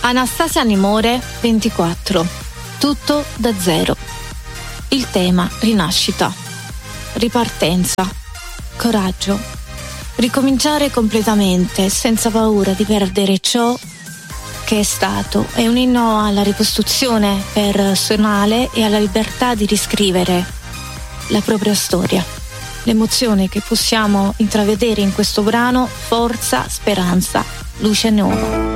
Anastasia Nimore, 24. Tutto da zero. Il tema: rinascita, ripartenza, coraggio, ricominciare completamente senza paura di perdere ciò che è stato. È un inno alla ricostruzione personale e alla libertà di riscrivere la propria storia. L'emozione che possiamo intravedere in questo brano: forza, speranza, luce nuova.